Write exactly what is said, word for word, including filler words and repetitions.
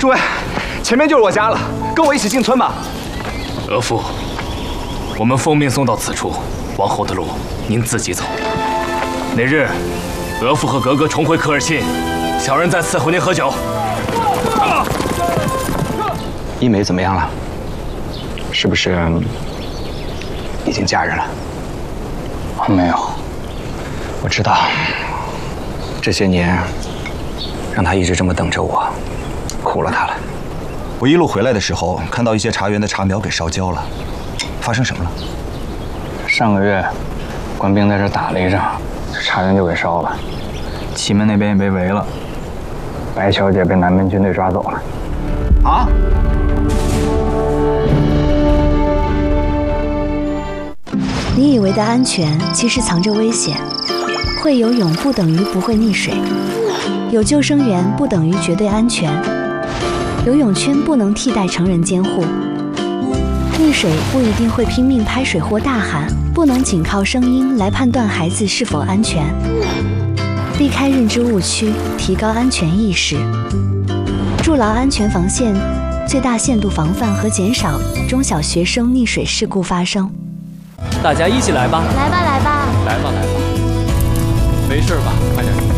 诸位，前面就是我家了，跟我一起进村吧。 额父，我们奉命送到此处，往后的路您自己走。那日，额父和格格重回科尔沁，小人再伺候您喝酒。 一梅怎么样了？是不是已经嫁人了？没有，我知道，这些年让她一直这么等着我，苦了她了。 我一路回来的时候，看到一些茶园的茶苗给烧焦了，发生什么了？ 上个月，官兵在这打了一仗，这茶园就给烧了。祁门那边也被围了，白小姐被南门军队抓走了。啊？ 你以为的安全，其实藏着危险。会游泳不等于不会溺水，有救生员不等于绝对安全。游泳圈不能替代成人监护，溺水不一定会拼命拍水或大喊，不能仅靠声音来判断孩子是否安全。避开认知误区，提高安全意识，筑牢安全防线，最大限度防范和减少中小学生溺水事故发生。 大家一起来吧！ 来吧，来吧， 来吧，来吧！没事吧？快点。